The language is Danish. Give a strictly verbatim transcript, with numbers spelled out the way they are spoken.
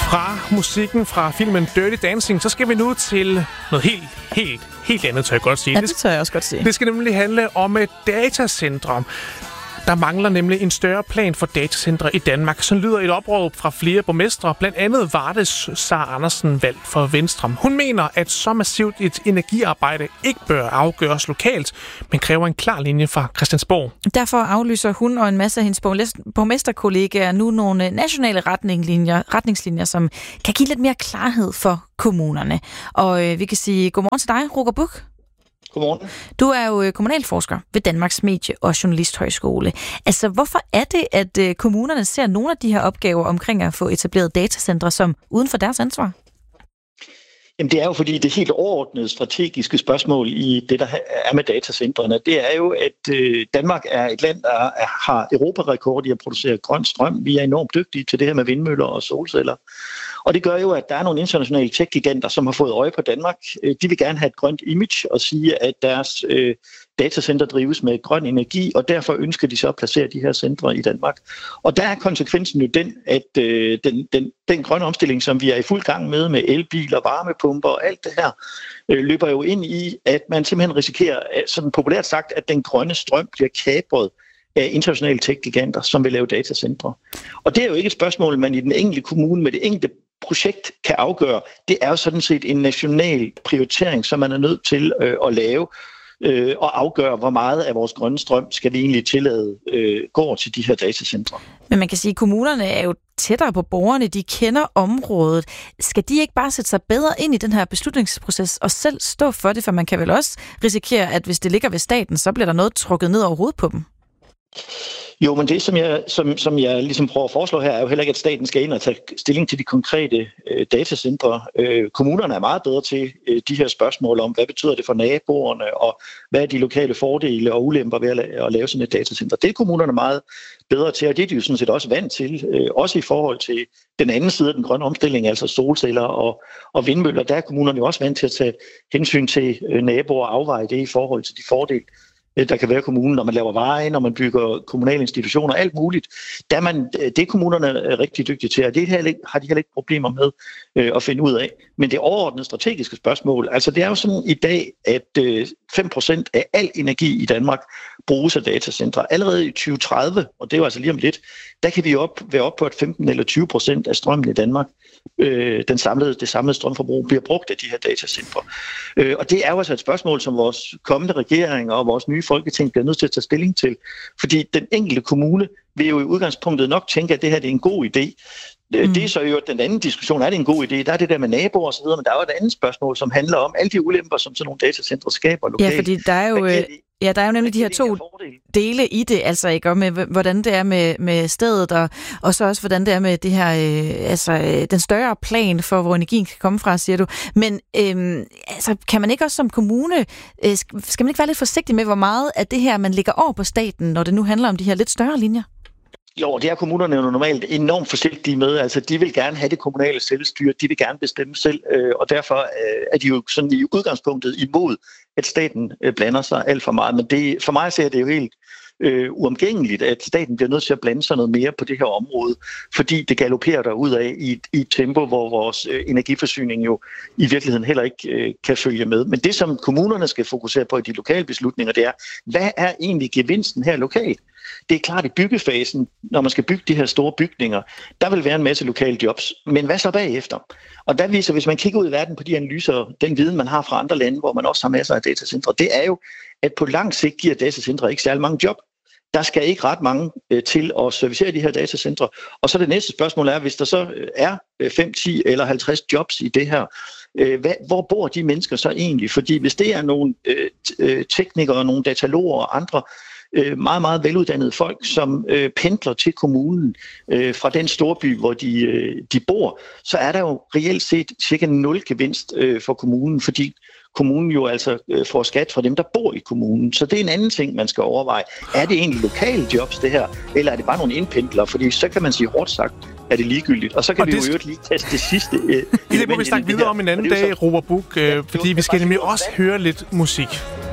Fra musikken fra filmen Dirty Dancing, så skal vi nu til noget helt, helt, helt andet, tør jeg godt sige. Ja, det tør jeg også godt sige. Det skal nemlig handle om et datacentre. Der mangler nemlig en større plan for datacentre i Danmark. Så lyder et opråb fra flere borgmestre, blandt andet Vardes Sara Andersen, valgt for Venstre. Hun mener, at så massivt et energiarbejde ikke bør afgøres lokalt, men kræver en klar linje fra Christiansborg. Derfor aflyser hun og en masse af hendes borgmesterkollegaer nu nogle nationale retningslinjer, retningslinjer, som kan give lidt mere klarhed for kommunerne. Og øh, vi kan sige godmorgen til dig, Roger Buch. Godmorgen. Du er jo kommunalforsker ved Danmarks Medie- og Journalisthøjskole. Altså, hvorfor er det, at kommunerne ser nogle af de her opgaver omkring at få etableret datacentre som uden for deres ansvar? Jamen, det er jo fordi det helt overordnede strategiske spørgsmål i det, der er med datacentrene, det er jo, at Danmark er et land, der har europarekord i at producere grøn strøm. Vi er enormt dygtige til det her med vindmøller og solceller. Og det gør jo, at der er nogle internationale tech-giganter, som har fået øje på Danmark. De vil gerne have et grønt image og sige, at deres øh, datacenter drives med grøn energi, og derfor ønsker de så at placere de her centre i Danmark. Og der er konsekvensen jo den, at øh, den, den, den grønne omstilling, som vi er i fuld gang med, med elbiler, varmepumper og alt det her, øh, løber jo ind i, at man simpelthen risikerer, sådan populært sagt, at den grønne strøm bliver kapret af internationale tech-giganter, som vil lave datacentre. Og det er jo ikke et spørgsmål, man i den enkelte kommune med det enkelte projekt kan afgøre. Det er jo sådan set en national prioritering, som man er nødt til øh, at lave øh, og afgøre, hvor meget af vores grønne strøm skal vi egentlig tillade øh, går til de her datacentre. Men man kan sige, at kommunerne er jo tættere på borgerne, de kender området. Skal de ikke bare sætte sig bedre ind i den her beslutningsproces og selv stå for det? For man kan vel også risikere, at hvis det ligger ved staten, så bliver der noget trukket ned over hovedet på dem. Jo, men det, som jeg, som, som jeg ligesom prøver at foreslå her, er jo heller ikke, at staten skal ind og tage stilling til de konkrete øh, datacentre. Øh, kommunerne er meget bedre til øh, de her spørgsmål om, hvad betyder det for naboerne, og hvad er de lokale fordele og ulemper ved at, la- at lave sådan et datacenter. Det er kommunerne meget bedre til, og det er de jo sådan set også vant til, øh, også i forhold til den anden side af den grønne omstilling, altså solceller og, og vindmøller. Der er kommunerne jo også vant til at tage hensyn til øh, naboer og afveje det i forhold til de fordele, der kan være kommunen, når man laver veje, når man bygger kommunale institutioner, alt muligt. Der er man, det er kommunerne rigtig dygtige til, og det har de heller ikke problemer med øh, at finde ud af. Men det overordnede strategiske spørgsmål, altså det er jo sådan i dag, at øh, fem procent af al energi i Danmark bruges af datacentre. Allerede i tyve tredive, og det er jo altså lige om lidt, der kan vi op, være op på, at femten eller tyve procent af strømmen i Danmark, øh, den samlede, det samlede strømforbrug, bliver brugt af de her datacentre. Øh, og det er jo altså et spørgsmål, som vores kommende regeringer og vores nye Folketing bliver nødt til at tage stilling til. Fordi den enkelte kommune vil jo i udgangspunktet nok tænke, at det her det er en god idé. Mm. Det er så jo den anden diskussion, er det en god idé? Der er det der med naboer og så videre, men der er jo et andet spørgsmål, som handler om alle de ulemper, som sådan nogle datacentre skaber lokalt. Ja, fordi der er jo, ja, der er jo nemlig de her to dele i det, altså ikke, og med hvordan det er med, med stedet, og, og så også hvordan det er med det her, øh, altså den større plan for, hvor energien kan komme fra, siger du. Men øh, altså, kan man ikke også som kommune, øh, skal man ikke være lidt forsigtig med, hvor meget af det her, man lægger over på staten, når det nu handler om de her lidt større linjer? Jo, det er kommunerne jo normalt enormt forsigtige med. Altså, de vil gerne have det kommunale selvstyre, de vil gerne bestemme selv, øh, og derfor øh, er de jo sådan i udgangspunktet imod, at staten øh, blander sig alt for meget. Men det, for mig ser det jo helt øh, uomgængeligt, at staten bliver nødt til at blande sig noget mere på det her område, fordi det galopperer derudad i, i et tempo, hvor vores øh, energiforsyning jo i virkeligheden heller ikke øh, kan følge med. Men det, som kommunerne skal fokusere på i de lokale beslutninger, det er, hvad er egentlig gevinsten her lokalt? Det er klart i byggefasen, når man skal bygge de her store bygninger, der vil være en masse lokale jobs. Men hvad så bagefter? Og der viser, hvis man kigger ud i verden på de analyser, den viden, man har fra andre lande, hvor man også har masser af datacentre, det er jo, at på lang sigt giver datacentre ikke særlig mange job. Der skal ikke ret mange øh, til at servicere de her datacentre. Og så det næste spørgsmål er, hvis der så er fem, ti eller halvtreds jobs i det her, øh, hvad, hvor bor de mennesker så egentlig? Fordi hvis det er nogle øh, teknikere, nogle dataloger og andre, meget, meget veluddannede folk, som øh, pendler til kommunen øh, fra den storby, hvor de, øh, de bor, så er der jo reelt set cirka nul gevinst øh, for kommunen, fordi kommunen jo altså øh, får skat fra dem, der bor i kommunen. Så det er en anden ting, man skal overveje. Er det egentlig lokale jobs, det her, eller er det bare nogle indpendlere? Fordi så kan man sige hårdt sagt, er det ligegyldigt. Og så kan og vi det... jo lige teste det sidste. Øh, det må vi snakke videre om en anden dag, Roger Buch, øh, fordi vi skal nemlig også høre lidt musik.